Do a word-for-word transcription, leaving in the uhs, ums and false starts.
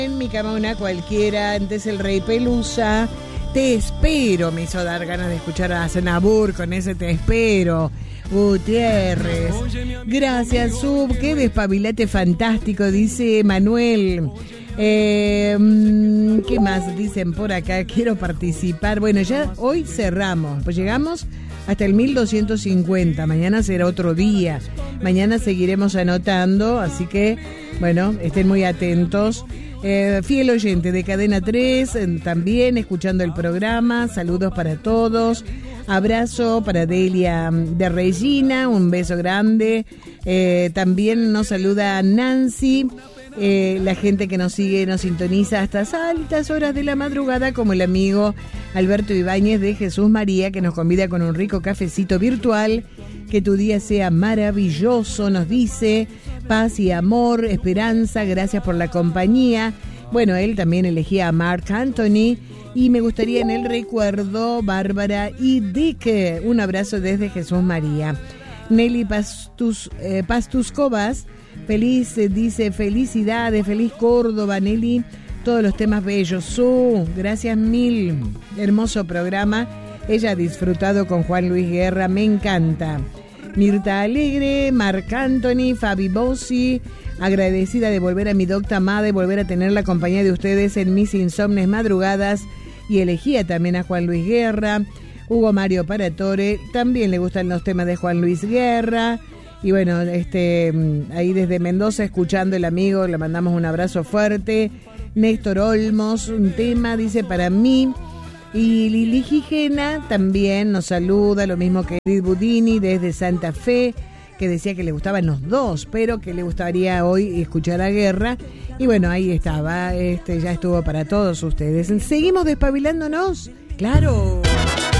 En mi cama una cualquiera, antes el Rey Pelusa. Te espero, me hizo dar ganas de escuchar a Zenabur con ese te espero. Gutiérrez. Gracias, Sub. Qué despabilate fantástico, dice Manuel. Eh, ¿Qué más dicen por acá? Quiero participar. Bueno, ya hoy cerramos. Pues llegamos hasta el mil doscientos cincuenta. Mañana será otro día. Mañana seguiremos anotando. Así que, bueno, estén muy atentos. Eh, fiel oyente de Cadena tres, eh, también escuchando el programa. Saludos para todos. Abrazo para Delia de Regina. Un beso grande. Eh, también nos saluda Nancy. Eh, la gente que nos sigue, nos sintoniza hasta altas horas de la madrugada, como el amigo Alberto Ibáñez de Jesús María, que nos convida con un rico cafecito virtual. Que tu día sea maravilloso, nos dice. Paz y amor, esperanza, gracias por la compañía. Bueno, él también elegía a Marc Anthony. Y me gustaría en el recuerdo Bárbara y Dick. Un abrazo desde Jesús María. Nelly Pastus, eh, Pastuscovas, feliz, eh, dice, felicidades, feliz Córdoba, Nelly, todos los temas bellos. Su, gracias mil, hermoso programa. Ella ha disfrutado con Juan Luis Guerra, me encanta. Mirta Alegre, Marc Anthony, Fabi Bossi, agradecida de volver a mi docta amada y volver a tener la compañía de ustedes en mis insomnes madrugadas. Y elegía también a Juan Luis Guerra. Hugo Mario Paratore, también le gustan los temas de Juan Luis Guerra. Y bueno, este ahí desde Mendoza escuchando el amigo, le mandamos un abrazo fuerte. Néstor Olmos, un tema, dice, para mí. Y Lili Gijena también nos saluda, lo mismo que Edith Budini desde Santa Fe, que decía que le gustaban los dos, pero que le gustaría hoy escuchar a Guerra. Y bueno, ahí estaba, este ya estuvo para todos ustedes. ¿Seguimos despabilándonos? ¡Claro!